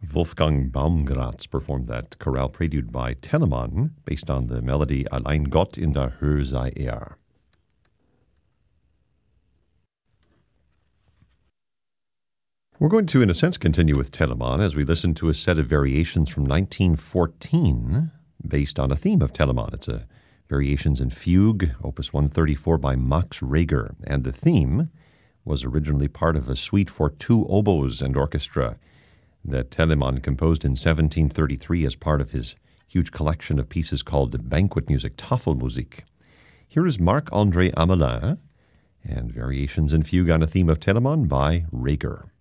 Wolfgang Baumgratz performed that chorale prelude by Telemann, based on the melody Allein Gott in der Höhe sei er. We're going to, in a sense, continue with Telemann as we listen to a set of variations from 1914 based on a theme of Telemann. It's a Variations in Fugue, Opus 134 by Max Reger, and the theme was originally part of a suite for two oboes and orchestra that Telemann composed in 1733 as part of his huge collection of pieces called Banquet Music, Tafelmusik. Here is Marc-André Hamelin and Variations in Fugue on a theme of Telemann by Reger.